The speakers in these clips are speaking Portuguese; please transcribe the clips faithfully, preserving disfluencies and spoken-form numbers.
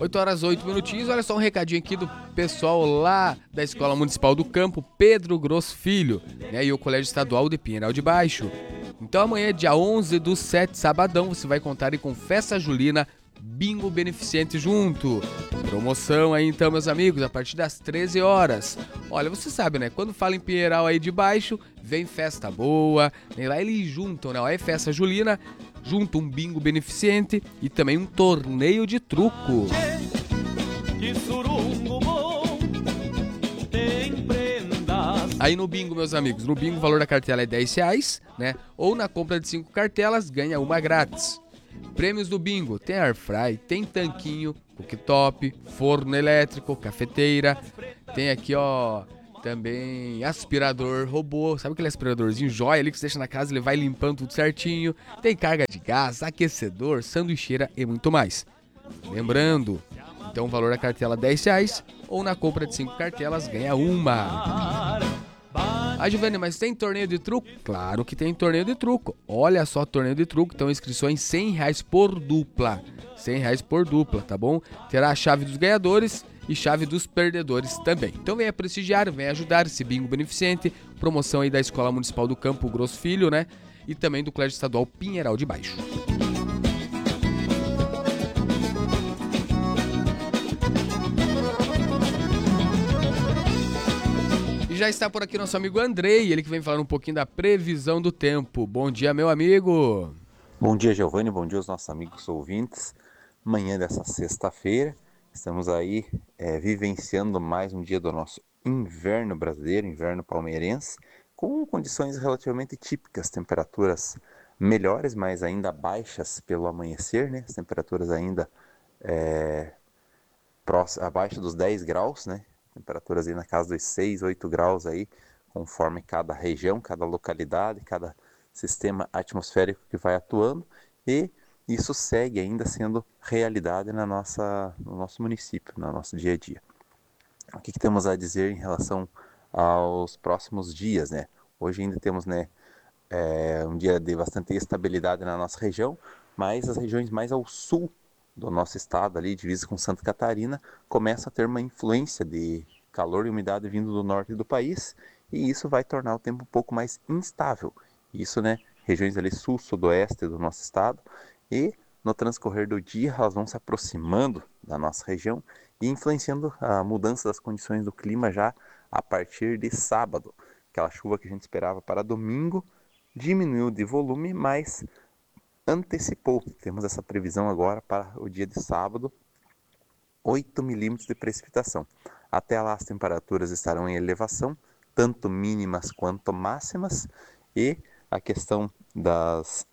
oito horas, oito minutinhos. Olha só um recadinho aqui do pessoal lá da Escola Municipal do Campo, Pedro Grosso Filho, né, e o Colégio Estadual de Pinheiral de Baixo. Então amanhã, dia onze do sete, sabadão, você vai contar aí com Festa Julina, Bingo Beneficente junto. Promoção aí então, meus amigos, a partir das treze horas. Olha, você sabe, né? Quando fala em Pinheiral aí de baixo, vem festa boa. E lá eles juntam, né? Ó, é Festa Julina, junto um bingo beneficente e também um torneio de truco. Aí no bingo, meus amigos, no bingo o valor da cartela é dez reais, né? Ou na compra de cinco cartelas, ganha uma grátis. Prêmios do bingo, tem airfry, tem tanquinho, cooktop, forno elétrico, cafeteira, tem aqui, ó, também aspirador robô, sabe aquele aspiradorzinho jóia ali que você deixa na casa, ele vai limpando tudo certinho, tem carga de gás, aquecedor, sanduicheira e muito mais. Lembrando, então o valor da cartela é dez reais, ou na compra de cinco cartelas ganha uma. Ah, Giovanni, mas tem torneio de truco? Claro que tem torneio de truco. Olha só, torneio de truco. Então, inscrições cem reais por dupla. cem reais por dupla, tá bom? Terá a chave dos ganhadores e chave dos perdedores também. Então, venha prestigiar, venha ajudar esse bingo beneficente. Promoção aí da Escola Municipal do Campo Grosso Filho, né? E também do Colégio Estadual Pinheiral de Baixo. E já está por aqui nosso amigo Andrei, ele que vem falar um pouquinho da previsão do tempo. Bom dia, meu amigo. Bom dia, Giovanni, bom dia aos nossos amigos ouvintes. Manhã dessa sexta-feira, estamos aí é, vivenciando mais um dia do nosso inverno brasileiro, inverno palmeirense, com condições relativamente típicas, temperaturas melhores, mas ainda baixas pelo amanhecer, né? As temperaturas ainda é, próximo, abaixo dos dez graus, né? Temperaturas aí na casa dos seis, oito graus aí, conforme cada região, cada localidade, cada sistema atmosférico que vai atuando, e isso segue ainda sendo realidade na nossa, no nosso município, no nosso dia a dia. O que, que temos a dizer em relação aos próximos dias, né? Hoje ainda temos, né, é, um dia de bastante estabilidade na nossa região, mas as regiões mais ao sul do nosso estado, ali, divisa com Santa Catarina, começa a ter uma influência de calor e umidade vindo do norte do país, e isso vai tornar o tempo um pouco mais instável. Isso, né, regiões ali sul, sudoeste do nosso estado, e no transcorrer do dia elas vão se aproximando da nossa região e influenciando a mudança das condições do clima já a partir de sábado. Aquela chuva que a gente esperava para domingo diminuiu de volume, mas antecipou. Temos essa previsão agora para o dia de sábado, oito milímetros de precipitação. Até lá as temperaturas estarão em elevação, tanto mínimas quanto máximas, e a questão das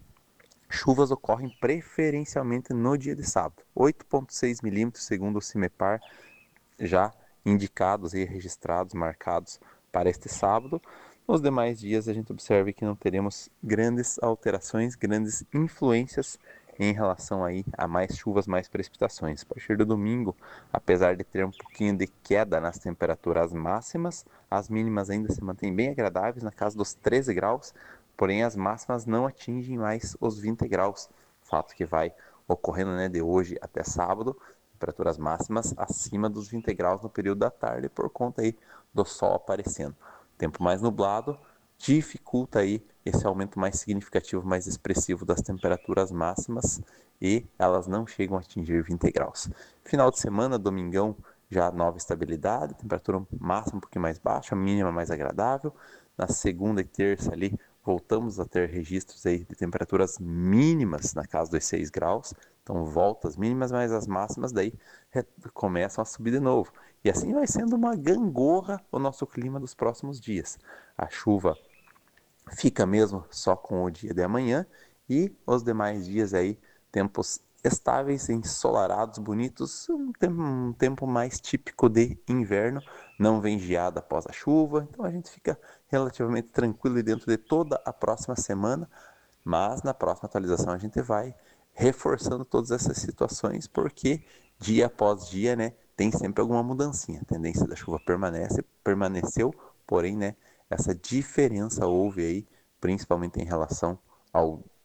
chuvas ocorrem preferencialmente no dia de sábado. oito vírgula seis milímetros segundo o CIMEPAR, já indicados e registrados, marcados para este sábado. Nos demais dias a gente observa que não teremos grandes alterações, grandes influências em relação aí a mais chuvas, mais precipitações. A partir do domingo, apesar de ter um pouquinho de queda nas temperaturas máximas, as mínimas ainda se mantêm bem agradáveis, na casa dos treze graus, porém as máximas não atingem mais os vinte graus, fato que vai ocorrendo, né, de hoje até sábado, temperaturas máximas acima dos vinte graus no período da tarde, por conta aí do sol aparecendo. Tempo mais nublado dificulta aí esse aumento mais significativo, mais expressivo das temperaturas máximas, e elas não chegam a atingir vinte graus. Final de semana, domingão, já nova estabilidade, temperatura máxima um pouquinho mais baixa, mínima mais agradável. Na segunda e terça ali, voltamos a ter registros aí de temperaturas mínimas na casa dos seis graus, então voltas mínimas, mas as máximas daí começam a subir de novo. E assim vai sendo uma gangorra o nosso clima dos próximos dias. A chuva fica mesmo só com o dia de amanhã, e os demais dias aí, tempos estáveis, ensolarados, bonitos, um tempo, um tempo mais típico de inverno, não vem geada após a chuva, então a gente fica relativamente tranquilo dentro de toda a próxima semana, mas na próxima atualização a gente vai reforçando todas essas situações, porque dia após dia, né, tem sempre alguma mudancinha. A tendência da chuva permanece, permaneceu, porém, né, essa diferença houve aí, principalmente em relação ao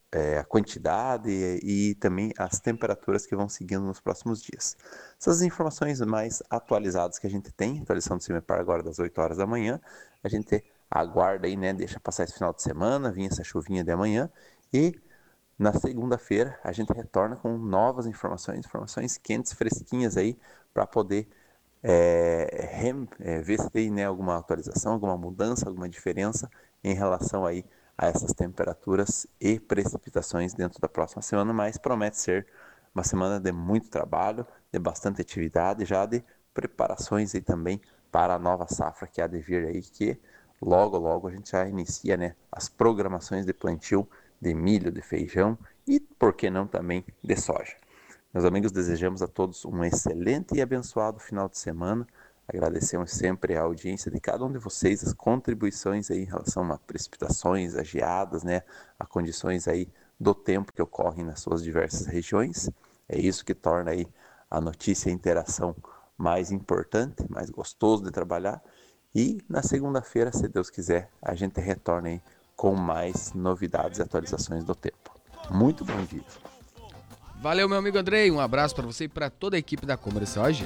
é, a quantidade e, e também as temperaturas que vão seguindo nos próximos dias. Essas informações mais atualizadas que a gente tem, atualização do CIMEPAR agora das oito horas da manhã, a gente aguarda aí, né, deixa passar esse final de semana, vir essa chuvinha de amanhã e na segunda-feira a gente retorna com novas informações, informações quentes, fresquinhas aí, para poder é, rem, é, ver se tem, né, alguma atualização, alguma mudança, alguma diferença em relação aí a essas temperaturas e precipitações dentro da próxima semana, mas promete ser uma semana de muito trabalho, de bastante atividade, já de preparações aí também para a nova safra que há de vir aí, que logo, logo a gente já inicia, né, as programações de plantio de milho, de feijão e, por que não, também de soja. Meus amigos, desejamos a todos um excelente e abençoado final de semana. Agradecemos sempre a audiência de cada um de vocês, as contribuições aí em relação a precipitações, a geadas, né, a condições aí do tempo que ocorrem nas suas diversas regiões. É isso que torna aí a notícia e a interação mais importante, mais gostoso de trabalhar. E na segunda-feira, se Deus quiser, a gente retorna aí com mais novidades e atualizações do tempo. Muito bom dia. Valeu, meu amigo Andrei. Um abraço para você e para toda a equipe da Comercial A G.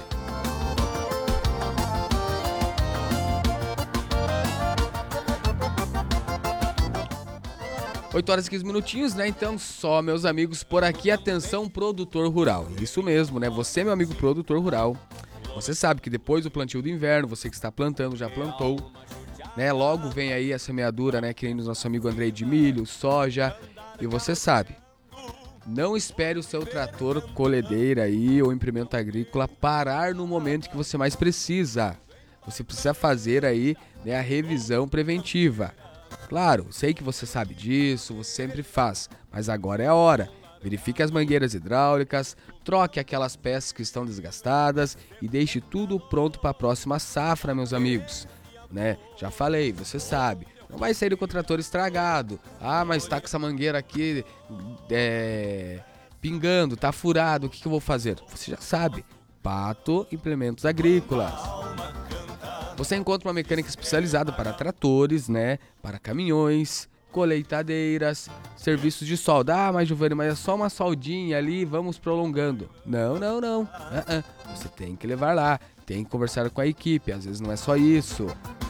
oito horas e quinze minutinhos, né? Então, só, meus amigos, por aqui, atenção, produtor rural. Isso mesmo, né? Você, meu amigo produtor rural, você sabe que depois do plantio do inverno, você que está plantando, já plantou, né? Logo vem aí a semeadura, né? Que nem do nosso amigo Andrei, de milho, soja. E você sabe, não espere o seu trator, colhedeira aí ou implemento agrícola parar no momento que você mais precisa. Você precisa fazer aí, né, a revisão preventiva. Claro, sei que você sabe disso, você sempre faz, mas agora é a hora. Verifique as mangueiras hidráulicas, troque aquelas peças que estão desgastadas e deixe tudo pronto para a próxima safra, meus amigos. Né? Já falei, você sabe, não vai sair com o trator estragado. Ah, mas tá com essa mangueira aqui é, pingando, tá furado, o que, que eu vou fazer? Você já sabe, Pato Implementos Agrícolas. Você encontra uma mecânica especializada para tratores, né, para caminhões, colheitadeiras, serviços de solda. Ah, mas Giovanni, mas é só uma soldinha ali, vamos prolongando. Não, não, não. Uh-uh. Você tem que levar lá, tem que conversar com a equipe, às vezes não é só isso.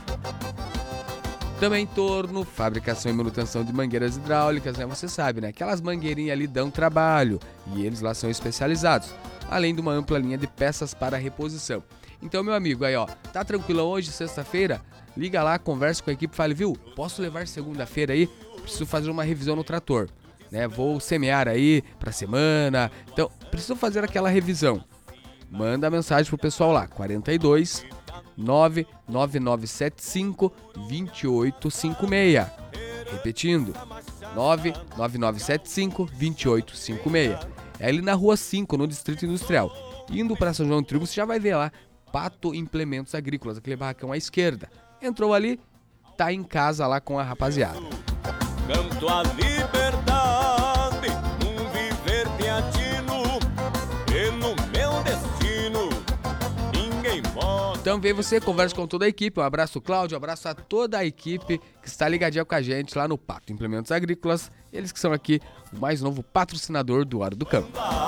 Também torno, fabricação e manutenção de mangueiras hidráulicas, né? Você sabe, né? Aquelas mangueirinhas ali dão trabalho e eles lá são especializados, além de uma ampla linha de peças para reposição. Então, meu amigo, aí ó, tá tranquilo hoje, sexta-feira? Liga lá, conversa com a equipe, fale, viu? Posso levar segunda-feira aí? Preciso fazer uma revisão no trator, né? Vou semear aí pra semana, então preciso fazer aquela revisão. Manda mensagem pro pessoal lá, quarenta e dois, nove nove nove sete cinco, dois oito cinco seis. Repetindo, nove nove nove sete cinco, dois oito cinco seis. É ali na rua cinco, no Distrito Industrial. Indo para São João do Trigo, você já vai ver lá, Pato Implementos Agrícolas, aquele barracão à esquerda. Entrou ali, tá em casa lá com a rapaziada. Canto a liberdade, um viver teatino, e no meu destino, ninguém pode. Então vem você, conversa com toda a equipe. Um abraço, Cláudio, um abraço a toda a equipe que está ligadinha com a gente lá no Pato Implementos Agrícolas. Eles que são aqui o mais novo patrocinador do Hora do Campo.